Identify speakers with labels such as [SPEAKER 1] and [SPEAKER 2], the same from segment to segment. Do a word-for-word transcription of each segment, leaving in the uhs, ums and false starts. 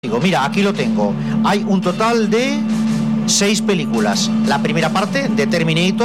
[SPEAKER 1] Digo, mira, aquí lo tengo. Hay un total de seis películas. La primera parte de Terminator,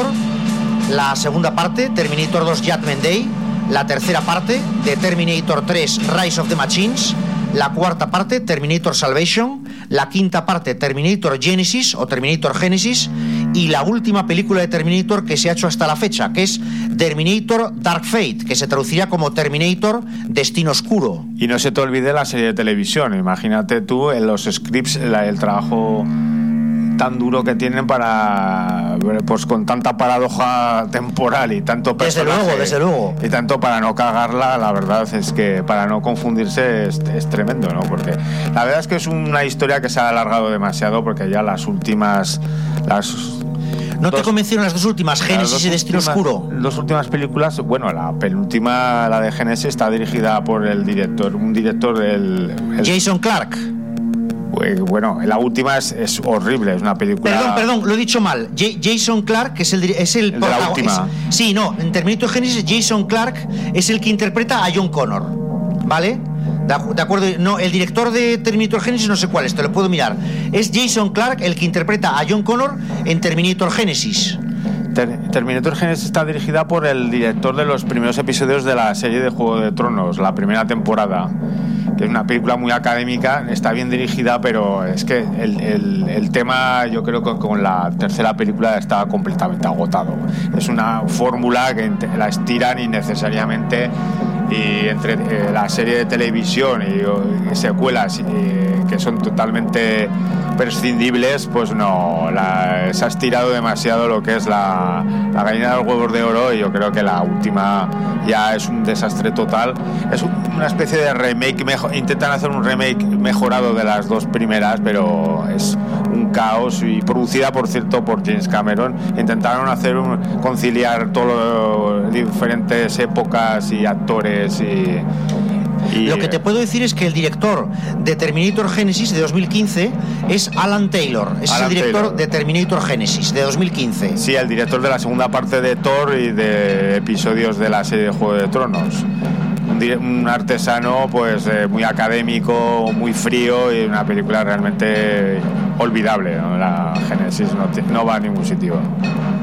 [SPEAKER 1] la segunda parte Terminator dos Judgment Day, la tercera parte de Terminator tres Rise of the Machines, la cuarta parte Terminator Salvation, la quinta parte Terminator Genesis o Terminator Genesis y la última película de Terminator que se ha hecho hasta la fecha, que es Terminator Dark Fate, que se traduciría como Terminator Destino Oscuro.
[SPEAKER 2] Y no se te olvide la serie de televisión. Imagínate tú en los scripts, la, el trabajo tan duro que tienen para, pues con tanta paradoja temporal y tanto personaje,
[SPEAKER 1] desde luego, desde luego,
[SPEAKER 2] y tanto para no cagarla. La verdad es que para no confundirse es, es tremendo, ¿no? Porque la verdad es que es una historia que se ha alargado demasiado, porque ya las últimas las
[SPEAKER 1] ¿No
[SPEAKER 2] dos,
[SPEAKER 1] te convencieron las dos últimas, Génesis y Destino
[SPEAKER 2] últimas,
[SPEAKER 1] Oscuro?
[SPEAKER 2] Las últimas películas, bueno, la penúltima, la de Génesis, está dirigida por el director, un director del... El,
[SPEAKER 1] Jason Clarke.
[SPEAKER 2] Bueno, la última es, es horrible, es una película...
[SPEAKER 1] Perdón, perdón, lo he dicho mal. J- Jason Clarke es el, es el,
[SPEAKER 2] el de la última.
[SPEAKER 1] Es, sí, no, en Terminator Genesis, Jason Clarke es el que interpreta a John Connor, ¿vale? De, de acuerdo, no, el director de Terminator Genesis no sé cuál es, te lo puedo mirar. Es Jason Clarke el que interpreta a John Connor en Terminator Genesis.
[SPEAKER 2] Ter- Terminator Genesis está dirigida por el director de los primeros episodios de la serie de Juego de Tronos, la primera temporada, que es una película muy académica, está bien dirigida, pero es que el, el, el tema, yo creo que con la tercera película está completamente agotado. Es una fórmula que la estiran innecesariamente, y entre eh, la serie de televisión y, y secuelas eh, que son totalmente prescindibles, pues no, la, se ha estirado demasiado lo que es la, la gallina de los huevos de oro, y yo creo que la última ya es un desastre total. Es un, una especie de remake, mejor, intentan hacer un remake mejorado de las dos primeras, pero es un caos, y producida, por cierto, por James Cameron. Intentaron hacer un, conciliar todas las diferentes épocas y actores y, y
[SPEAKER 1] lo que te puedo decir es que el director de Terminator Genesis de dos mil quince es Alan Taylor, es
[SPEAKER 2] Alan
[SPEAKER 1] el director
[SPEAKER 2] Taylor.
[SPEAKER 1] de Terminator Genesis de dos mil quince.
[SPEAKER 2] Sí, el director de la segunda parte de Thor y de episodios de la serie de Juego de Tronos. Un, un artesano pues eh, muy académico, muy frío, y una película realmente olvidable, ¿no? La Genesis no, no va a ningún sitio.